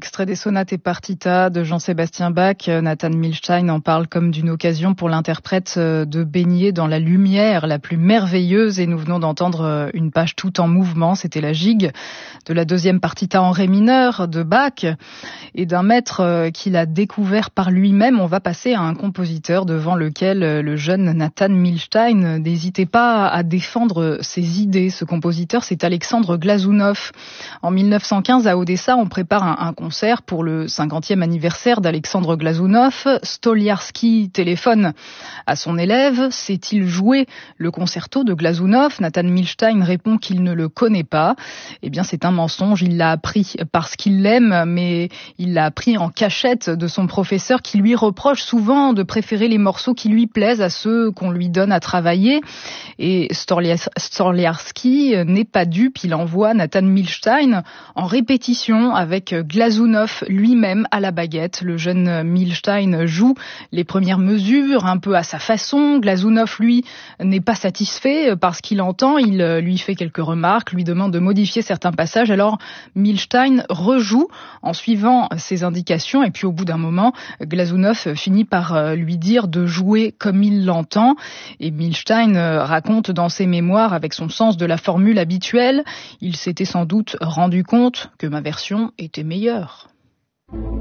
Extrait des sonates et partitas de Jean-Sébastien Bach. Nathan Milstein en parle comme d'une occasion pour l'interprète de baigner dans la lumière la plus merveilleuse, et nous venons d'entendre une page tout en mouvement. C'était la gigue de la deuxième partita en ré mineur de Bach, et d'un maître qu'il a découvert par lui-même. On va passer à un compositeur devant lequel le jeune Nathan Milstein n'hésitait pas à défendre ses idées. Ce compositeur, c'est Alexandre Glazunov. En 1915, à Odessa, on prépare un concert pour le 50e anniversaire d'Alexandre Glazunov. Stoliarski téléphone à son élève. Sait-il jouer le concerto de Glazunov? Nathan Milstein répond qu'il ne le connaît pas. Eh bien, c'est un mensonge. Il l'a appris parce qu'il l'aime, mais il l'a appris en cachette de son professeur, qui lui reproche souvent de préférer les morceaux qui lui plaisent à ceux qu'on lui donne à travailler. Et Stoliarski n'est pas dupe. Il envoie Nathan Milstein en répétition avec Glazunov lui-même à la baguette. Le jeune Milstein joue les premières mesures un peu à sa façon. Glazunov, lui, n'est pas satisfait par ce qu'il entend. Il lui fait quelques remarques, lui demande de modifier certains passages. Alors Milstein rejoue en suivant ses indications, et puis au bout d'un moment, Glazunov finit par lui dire de jouer comme il l'entend. Et Milstein raconte dans ses mémoires, avec son sens de la formule habituelle, il s'était sans doute rendu compte que ma version était meilleure.